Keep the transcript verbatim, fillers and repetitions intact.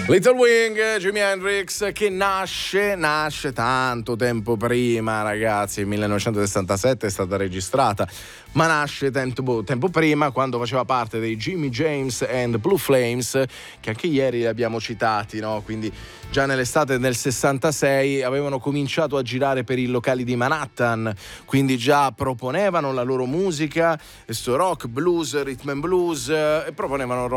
Little Wing, Jimi Hendrix, che nasce, nasce tanto tempo prima, ragazzi. Nel millenovecentosessantasette è stata registrata, ma nasce tempo, tempo prima, quando faceva parte dei Jimmy James and Blue Flames, che anche ieri li abbiamo citati, no? Quindi già nell'estate del sessantasei avevano cominciato a girare per i locali di Manhattan, quindi già proponevano la loro musica, questo rock, blues, rhythm and blues, e proponevano